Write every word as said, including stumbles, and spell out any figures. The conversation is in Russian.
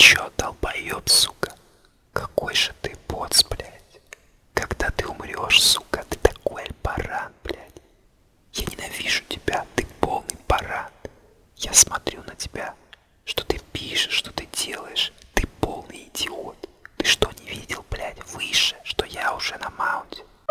чё, долбоёб, сука? Какой же ты поц, блядь. Когда ты умрёшь, сука, ты такой альпаран, блядь. Я ненавижу тебя, ты полный баран. Я смотрю на тебя,